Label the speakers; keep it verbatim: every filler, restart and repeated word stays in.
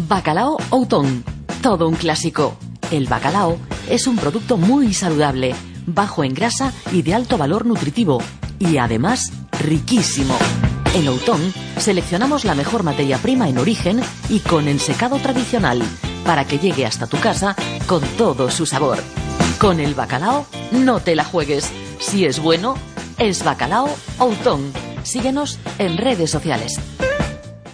Speaker 1: Bacalao Outón, todo un clásico. El bacalao es un producto muy saludable, bajo en grasa y de alto valor nutritivo, y además riquísimo. En Outón seleccionamos la mejor materia prima en origen y con ensecado tradicional, para que llegue hasta tu casa con todo su sabor. Con el bacalao no te la juegues. Si es bueno, es Bacalao Outón. Síguenos en redes sociales.